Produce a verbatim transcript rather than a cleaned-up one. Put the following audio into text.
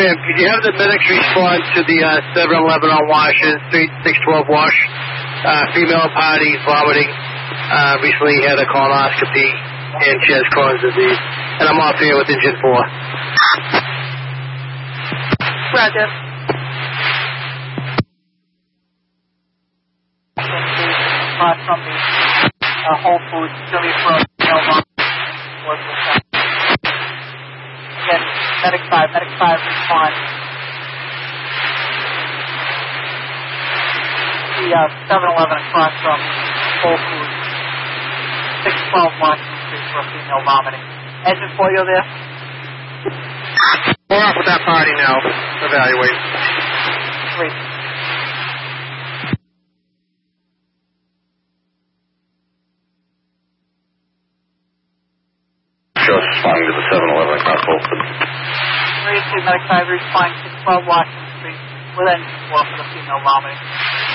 ma'am, could you have the medics respond to the uh, seven eleven on Washington Street, six twelve Wash? Uh, female party vomiting. Uh, recently had a colonoscopy and she has Crohn's disease. And I'm off here with engine four. Roger. Across from the uh, Whole Foods, Philly for Again, Medic five, Medic five respond. The uh, seven eleven across from Whole Foods, six twelve Washington Street for a female vomiting. Engine four, you there? We're off with that party now. Evaluate. Three. Just responding to the seven eleven across Whole Foods. three two, Medic five responding, six twelve Washington Street with engine four for the female vomiting.